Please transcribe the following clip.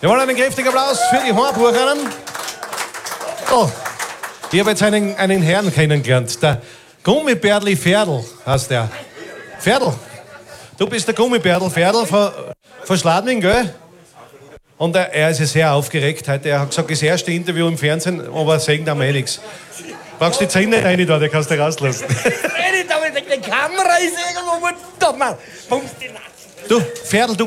Jawohl, einen kräftigen Applaus für die Hornbucherinnen. Oh, ich habe jetzt einen Herrn kennengelernt. Der Gummibärli Ferdl heißt der. Ferdl, du bist der Gummibärli Ferdl von Schladming, gell? Und er ist sehr aufgeregt heute. Er hat gesagt, das erste Interview im Fernsehen, aber sagen da mal nichts. Brauchst die Zähne nicht rein da, der kannst du rauslassen. Die Kamera ist irgendwo, da mal. Du, Ferdl, du